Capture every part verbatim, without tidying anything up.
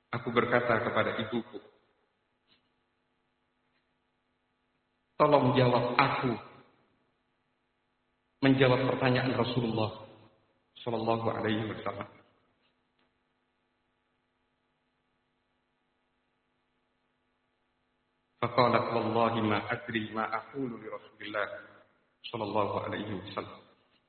Aku berkata kepada ibuku, tolong jawab aku menjawab pertanyaan Rasulullah Sallallahu Alaihi Wasallam. Faqalat wallahi ma adri ma aqulu li Rasulillah Sallallahu Alaihi Wasallam.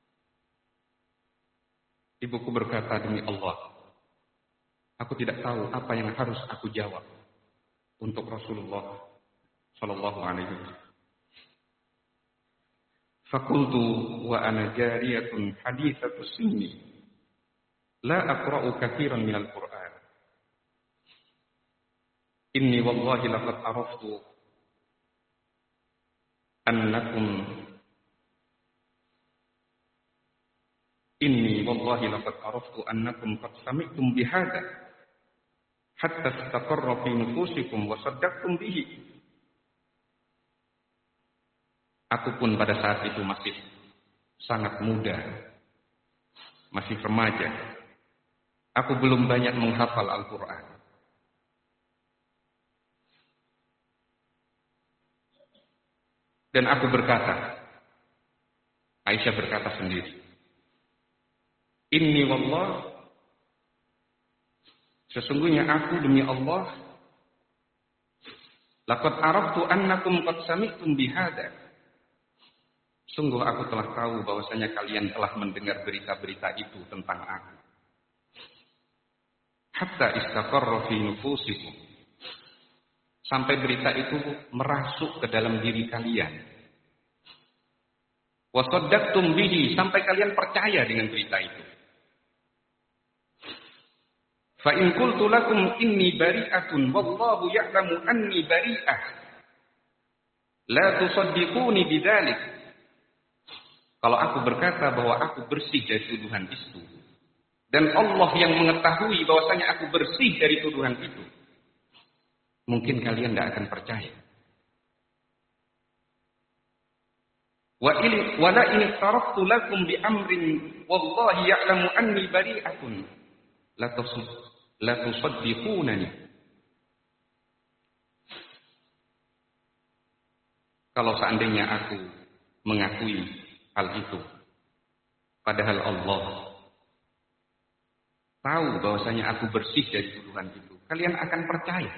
Ibuku berkata, demi Allah, aku tidak tahu apa yang harus aku jawab untuk Rasulullah Sallallahu Alaihi Wasallam. Fakultu wa ana jariyatun hadithatu sinni la aqra'u katsiran minal Qur'an. Inni wallahi laqad araftu annakum Inni wallahi laqad araftu annakum qad sami'tum bihadza hatta istaqarra fi nufusikum wa saddaqtum bihi. Aku pun pada saat itu masih sangat muda, masih remaja. Aku belum banyak menghafal Al-Quran. Dan aku berkata, Aisyah berkata sendiri, Inni wallah, sesungguhnya aku demi Allah, laqad araftu annakum qad sami'tum bihadza. Sungguh aku telah tahu bahwasanya kalian telah mendengar berita-berita itu tentang aku. Hatta istaqarra fi nufusikum. Sampai berita itu merasuk ke dalam diri kalian. Wa saddaqtum bihi, sampai kalian percaya dengan berita itu. Fa in qultu lakum inni bari'atun wallahu ya'lamu anni bari'ah. La tusaddiquni bidzalik. Kalau aku berkata bahwa aku bersih dari tuduhan itu, dan Allah yang mengetahui bahwasanya aku bersih dari tuduhan itu, mungkin kalian tidak akan percaya. Wa in wala in taraftu lakum bi amrin wallahi ya'lamu anni bari'atun la tusad la tusaddiqunani. Kalau seandainya aku mengakui hal itu, padahal Allah tahu bahwasanya aku bersih dari tuduhan itu, kalian akan percaya.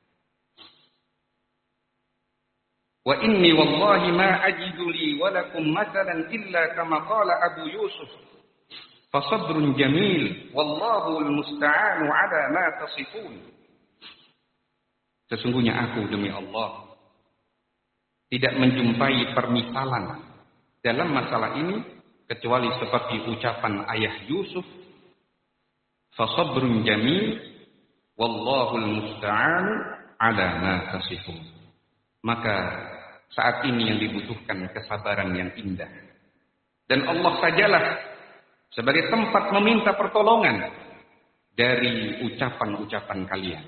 Wa inni wallahi ma ajidu li wa lakum mathalan illa kama qala Abu Yusuf, fa sabrun jamil wallahu almusta'anu ala ma tasifun. Sesungguhnya aku demi Allah tidak menjumpai permisalan dalam masalah ini kecuali seperti ucapan ayah Yusuf, fasabrun jamil wallahul musta'anu ala ma tasifun. Maka saat ini yang dibutuhkan kesabaran yang indah, dan Allah sajalah sebagai tempat meminta pertolongan dari ucapan-ucapan kalian.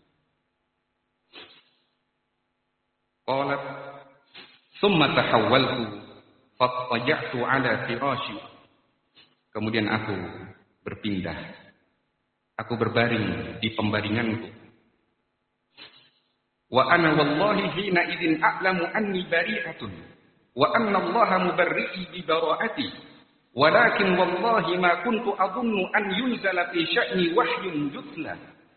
Qalat thumma tahawwaltu fattaja'tu ala firashi. Kemudian aku berpindah. Aku berbaring di pembaringanku. Wa ana wallahi hina idzin a'lamu anni bari'atun wa anna Allah mubarri'i bi bara'ati. Walakin wallahi ma kuntu adunnu an yunzala fi sya'ni wahyun yutla.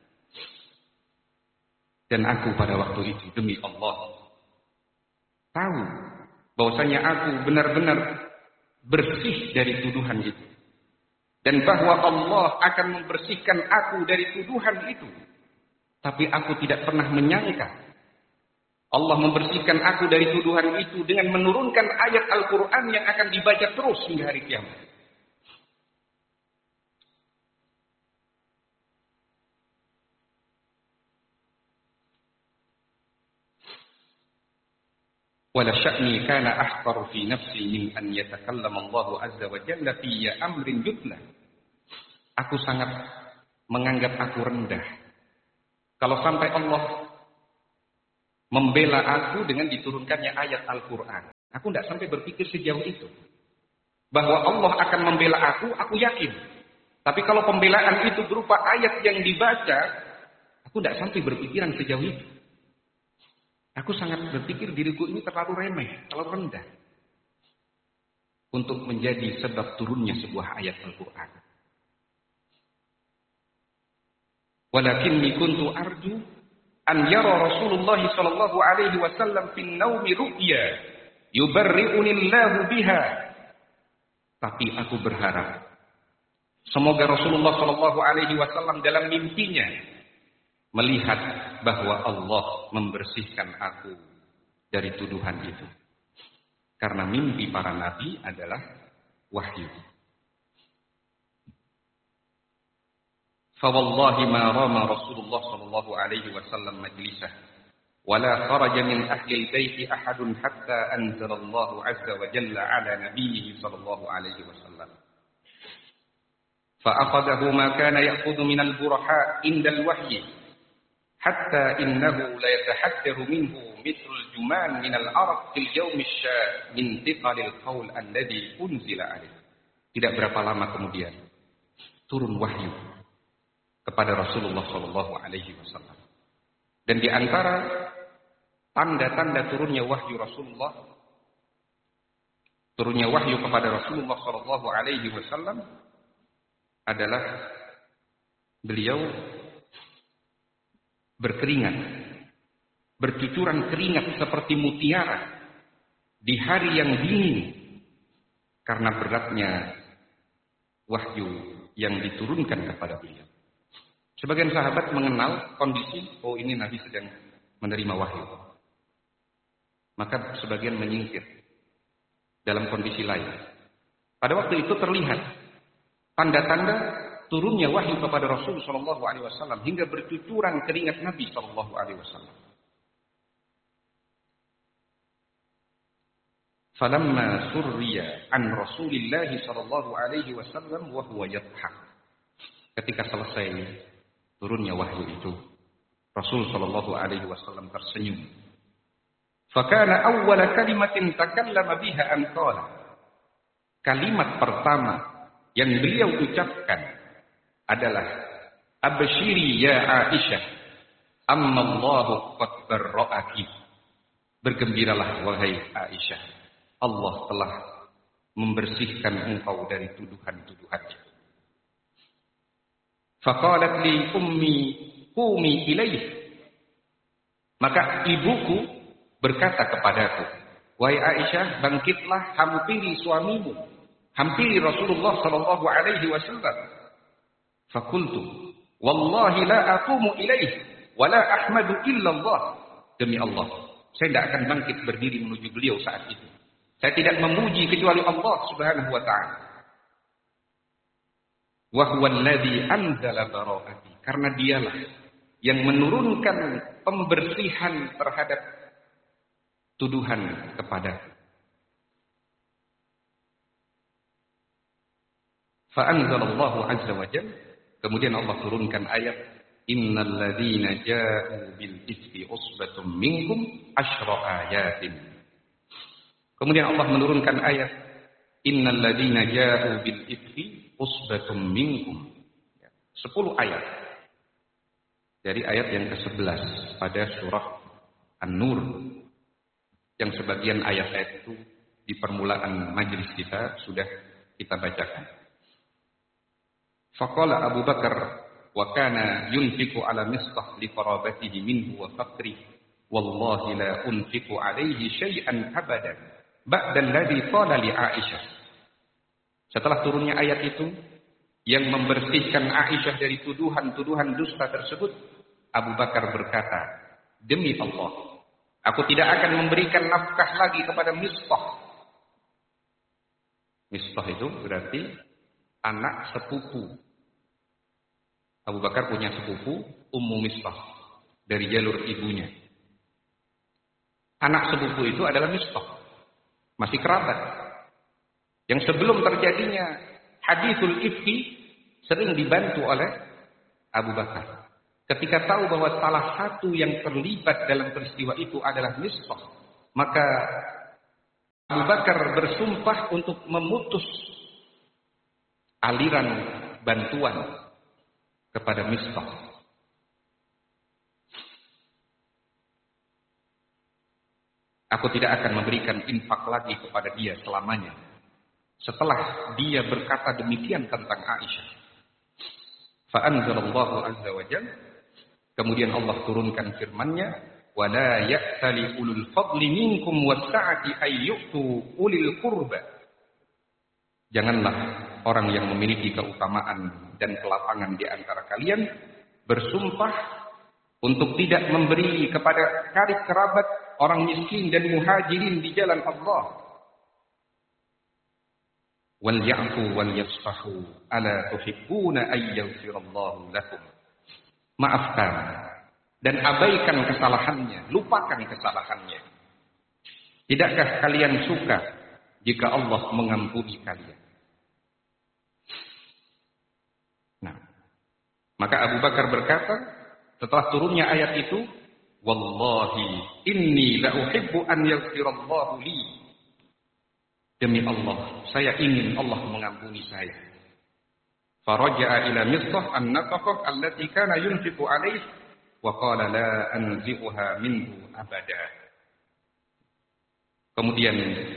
Dan aku pada waktu itu demi Allah tahu bahwasanya aku benar-benar bersih dari tuduhan itu, dan bahwa Allah akan membersihkan aku dari tuduhan itu. Tapi aku tidak pernah menyangka Allah membersihkan aku dari tuduhan itu dengan menurunkan ayat Al-Quran yang akan dibaca terus hingga hari kiamat. Wala sya'ni kana ahqar fi nafsi min an yatakallama Allah azza wa jalla fi amrin yutla. Aku sangat menganggap aku rendah kalau sampai Allah membela aku dengan diturunkannya ayat Al-Quran. Aku tidak sampai berpikir sejauh itu. Bahwa Allah akan membela aku, aku yakin. Tapi kalau pembelaan itu berupa ayat yang dibaca, Aku tidak sampai berpikiran sejauh itu. Aku sangat berpikir diriku ini terlalu remeh, terlalu rendah untuk menjadi sebab turunnya sebuah ayat Al-Quran. Walakinni kuntu arju an yara Rasulullah sallallahu alaihi wasallam fi an-naumi ru'ya yubarri'uni Allahu biha. Tapi aku berharap semoga Rasulullah sallallahu alaihi wasallam dalam mimpinya melihat bahwa Allah membersihkan aku dari tuduhan itu. Karena mimpi para nabi adalah wahyu. فوالله ما رام رسول الله صلى الله عليه وسلم مجلسه ولا خرج من أهل البيت أحد حتى أنزل الله عز وجل على نبيه صلى الله عليه وسلم فأخذه ما كان يأخذ من البرحاء عند الوحي حتى إنه لا يتحدر منه مثل الجمان من العرق في اليوم الشاء من ثقل القول الذي أنزل عليه. Tidak berapa lama kemudian turun wahyu kepada Rasulullah Shallallahu Alaihi Wasallam. Dan di antara tanda-tanda turunnya wahyu Rasulullah, turunnya wahyu kepada Rasulullah Shallallahu Alaihi Wasallam adalah beliau berkeringat, bercucuran keringat seperti mutiara di hari yang dingin karena beratnya wahyu yang diturunkan kepada beliau. Sebagian sahabat mengenal kondisi, oh ini Nabi sedang menerima wahyu. Maka sebagian menyingkir dalam kondisi lain. Pada waktu itu terlihat tanda-tanda turunnya wahyu kepada Rasul Shallallahu Alaihi Wasallam hingga bercucuran keringat Nabi Shallallahu Alaihi Wasallam. Falamma surriya an Rasulillah Shallallahu Alaihi Wasallam wa huwa yadhhak. Ketika selesai turunnya wahyu itu, Rasul Shallallahu Alaihi Wasallam tersenyum. Fakana awwala kalimatin takallama biha an qala. Kalimat pertama yang beliau ucapkan adalah abshiri ya Aisyah, amma Allahu qad barra'aki. Bergembiralah wahai Aisyah, Allah telah membersihkan engkau dari tuduhan-tuduhannya. Faqalat li ummi qumi ilaih. Maka ibuku berkata kepadaku, wahai Aisyah, bangkitlah, hampiri suamimu, hampiri Rasulullah sallallahu alaihi wasallam. Faqultu wallahi la aqumu ilaih wa la ahmadu illa Allah. Demi Allah, saya tidak akan bangkit berdiri menuju beliau saat itu. Saya tidak memuji kecuali Allah Subhanahu wa taala. Wa huwa alladhi anzala bara'ati, karena dialah yang menurunkan pembersihan terhadap tuduhan kepadaku. Fa anzalallahu azza wa jalla, kemudian Allah turunkan ayat innal ladzina ja'u bil ifki usbatum minkum asyra ayatin. Kemudian Allah menurunkan ayat innal ladzina ja'u bil ifki usbatum minkum. Sepuluh ayat dari ayat yang kesebelas pada surah An-Nur, yang sebagian ayat-ayat itu di permulaan majelis kita sudah kita bacakan. Faqala Abu Bakar wa kana yunfiqu ala Mistah li qarabatihi minhu wa faqri wallahi la unfiqu alaihi syai'an abadan ba'da alladhi qala li Aisyah. Setelah turunnya ayat itu yang membersihkan Aisyah dari tuduhan-tuduhan dusta tersebut, Abu Bakar berkata, demi Allah, aku tidak akan memberikan nafkah lagi kepada Mistah. Mistah itu berarti anak sepupu. Abu Bakar punya sepupu, Ummu Mistah, dari jalur ibunya. Anak sepupu itu adalah Mistah, masih kerabat. Yang sebelum terjadinya hadithul ifki sering dibantu oleh Abu Bakar. Ketika tahu bahwa salah satu yang terlibat dalam peristiwa itu adalah Mistah, maka Abu Bakar bersumpah untuk memutus aliran bantuan kepada Mistah. aku tidak akan memberikan infak lagi kepada dia selamanya. Setelah dia berkata demikian tentang Aisyah. Fa'anzalallahu azza wa jalla, kemudian Allah turunkan firman-Nya, wala ya'tali ulul fadli minkum was-sa'ati ayyutu ulil qurba. Janganlah orang yang memiliki keutamaan dan kelapangan di antara kalian bersumpah untuk tidak memberi kepada karib kerabat, orang miskin dan muhajirin di jalan Allah. Wal ya'fu wal yasfahu ala tuhibbuna ay yaghfirallahu lakum. Maafkan dan abaikan kesalahannya, lupakan kesalahannya. Tidakkah kalian suka jika Allah mengampuni kalian? Nah, maka Abu Bakar berkata setelah turunnya ayat itu, wallahi inni la uhibbu an yaghfirallahu li. Demi Allah, saya ingin Allah mengampuni saya. Faraja'a ila Mistah an-nafaqah allati kana yunfiqu alayhi wa qala la anzi'uha minhu abada. Kemudian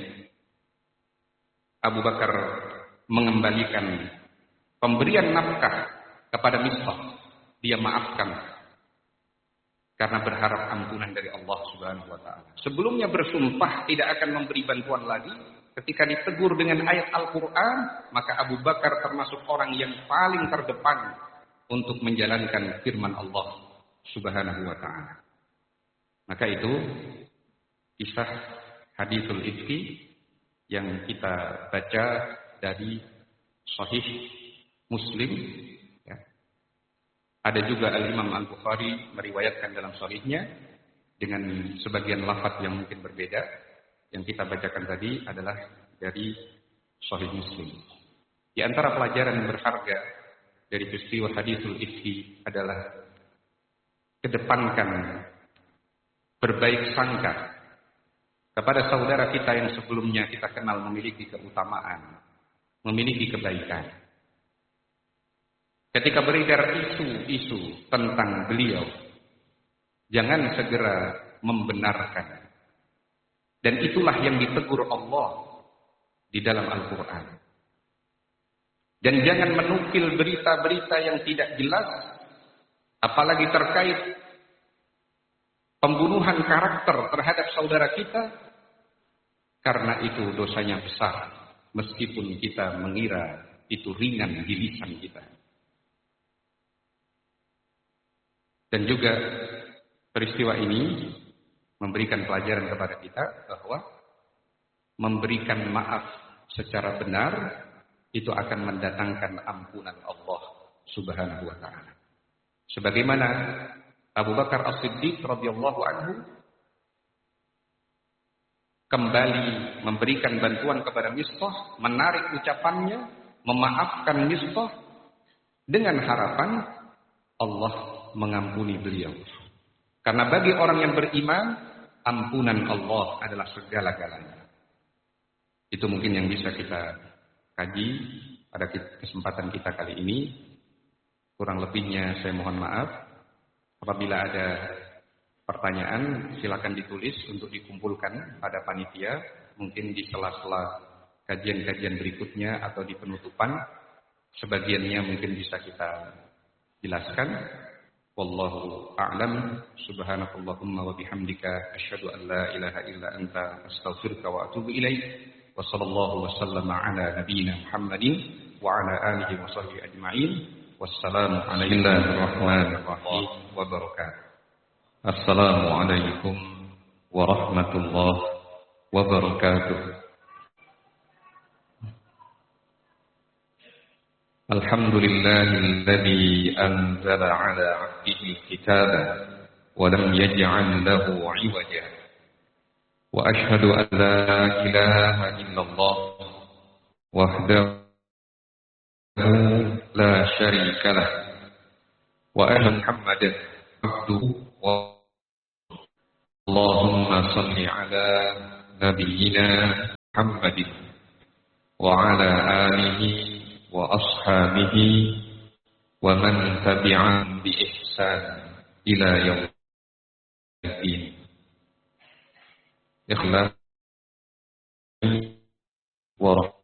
Abu Bakar mengembalikan pemberian nafkah kepada Mistah. Dia maafkan karena berharap ampunan dari Allah Subhanahu wa taala. Sebelumnya bersumpah tidak akan memberi bantuan lagi. Ketika ditegur dengan ayat Al-Quran, maka Abu Bakar termasuk orang yang paling terdepan untuk menjalankan firman Allah Subhanahu wa ta'ala. Maka itu kisah hadithul ifki yang kita baca dari Sahih Muslim. Ya. Ada juga Al-Imam Al-Bukhari meriwayatkan dalam Sahihnya dengan sebagian lafaz yang mungkin berbeda. Yang kita bacakan tadi adalah dari Sahih Muslim. Di antara pelajaran yang berharga dari peristiwa hadithul ifki adalah kedepankan berbaik sangka kepada saudara kita yang sebelumnya kita kenal memiliki keutamaan, memiliki kebaikan. Ketika beredar isu-isu tentang beliau, jangan segera membenarkan. Dan itulah yang ditegur Allah di dalam Al-Quran. Dan jangan menukil berita-berita yang tidak jelas, apalagi terkait pembunuhan karakter terhadap saudara kita, karena itu dosanya besar, meskipun kita mengira itu ringan di lisan kita. Dan juga peristiwa ini memberikan pelajaran kepada kita bahwa memberikan maaf secara benar itu akan mendatangkan ampunan Allah Subhanahu wa taala. Sebagaimana Abu Bakar As-Siddiq radhiyallahu anhu kembali memberikan bantuan kepada Mistah, menarik ucapannya, memaafkan Mistah dengan harapan Allah mengampuni beliau. Karena bagi orang yang beriman, ampunan Allah adalah segala-galanya. Itu mungkin yang bisa kita kaji pada kesempatan kita kali ini. Kurang lebihnya saya mohon maaf. Apabila ada pertanyaan, silakan ditulis untuk dikumpulkan pada panitia. Mungkin di sela-sela kajian-kajian berikutnya atau di penutupan. Sebagiannya mungkin bisa kita jelaskan. Wallahu a'lam. Subhanakallahumma wa bihamdika asyhadu an la ilaha illa anta astaghfiruka wa atubu ilaik. Wa sallallahu wa sallama ala nabiyyina Muhammadin wa ala alihi wa sahbihi ajma'in. Wassalamu warahmatullahi wabarakatuh. Assalamualaikum warahmatullahi wabarakatuh. الحمد لله الذي أنزل على عبده الكتاب ولم يجعل له عوجا وأشهد أن لا إله إلا الله وحده لا شريك له وأشهد محمدا عبده ورسوله اللهم صل على نبينا محمد وعلى آله وأصحابه ومن تبعهم بإحسان إلى يوم الدين. ikhlas warahmatullahi